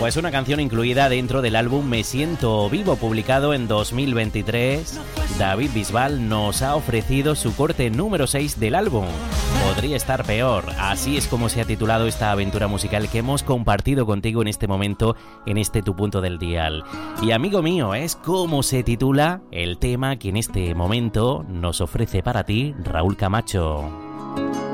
Pues una canción incluida dentro del álbum Me Siento Vivo, publicado en 2023. David Bisbal nos ha ofrecido su corte número 6 del álbum. Podría estar peor. Así es como se ha titulado esta aventura musical que hemos compartido contigo en este momento, en este Tu Punto del Dial. Y amigo mío, es como se titula el tema que en este momento nos ofrece para ti Raúl Camacho.